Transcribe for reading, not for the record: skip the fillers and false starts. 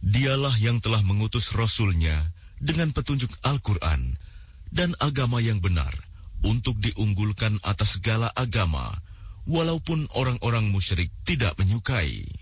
Dialah yang telah mengutus Rasul-Nya dengan petunjuk Al-Quran dan agama yang benar untuk diunggulkan atas segala agama, walaupun orang-orang musyrik tidak menyukai.